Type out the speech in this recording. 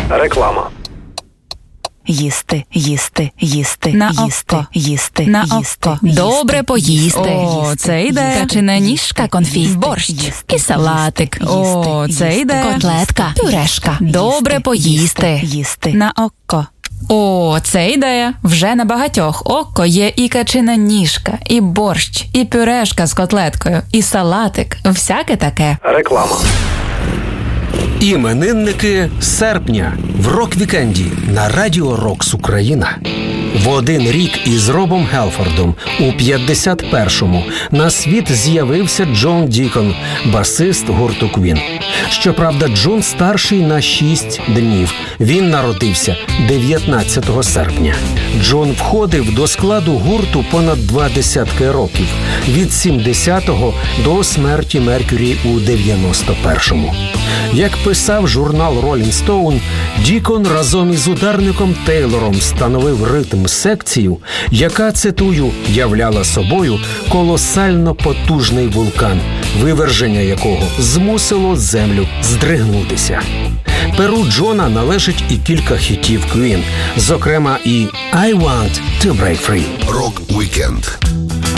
Реклама. Їсти, їсти, їсти, На їсти, око. їсти, На їсти, око. їсти, Добре поїсти. їсти, О, це йде. їсти, Качана ніжка, конфі, борщ і салатик. О, це йде. Котлетка, пюрешка. Добре поїсти. Їсти. На око. О, це ідея. Вже на багатьох око є і качина ніжка, і борщ, і пюрешка з котлеткою, і салатик. Всяке таке. Реклама. Іменинники серпня в рок-вікенді на Радіо Рокс Україна. В один рік із Робом Гелфордом у 51-му на світ з'явився Джон Дікон, басист гурту Квін. Щоправда, Джон старший на 6 днів. Він народився 19 серпня. Джон входив до складу гурту понад 20 років. Від 70-го до смерті Меркюрі у 91-му. Як писав журнал Rolling Stone, Дікон разом із ударником Тейлором становив ритм-секцію, яка, цитую, являла собою колосально потужний вулкан, виверження якого змусило землю здригнутися. Перу Джона належить і кілька хітів Queen, зокрема і «I Want to Break Free». Рок-вікенд